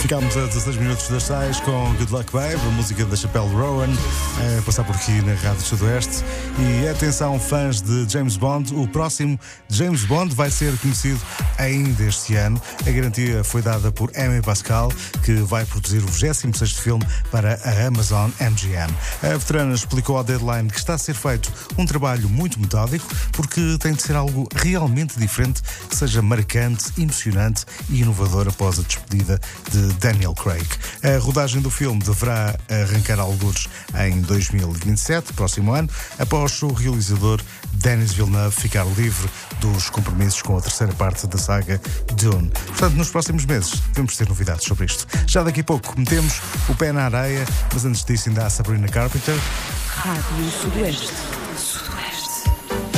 Ficámos a 16 minutos das 6 com Good Luck Babe, a música da Chappelle Rowan, a passar por aqui na Rádio Sudoeste. E atenção, fãs de James Bond, o próximo James Bond vai ser conhecido ainda este ano. A garantia foi dada por Amy Pascal, que vai produzir o 26º filme para a Amazon MGM. A veterana explicou ao Deadline que está a ser feito um trabalho muito metódico, porque tem de ser algo realmente diferente, que seja marcante, emocionante e inovador após a despedida de Daniel Craig. A rodagem do filme deverá arrancar algures em 2027, próximo ano, após o realizador Denis Villeneuve ficar livre dos compromissos com a terceira parte da saga Dune. Portanto, nos próximos meses devemos ter novidades sobre isto. Já daqui a pouco metemos o pé na areia, mas antes disso ainda há Sabrina Carpenter. Rádio Sudoeste.